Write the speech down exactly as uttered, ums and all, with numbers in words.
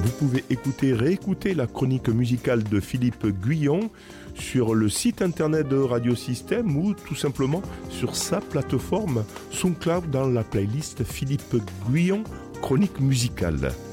Vous pouvez écouter, réécouter la chronique musicale de Philippe Guyon sur le site internet de Radio Système ou tout simplement sur sa plateforme SoundCloud dans la playlist Philippe Guyon Chronique musicale.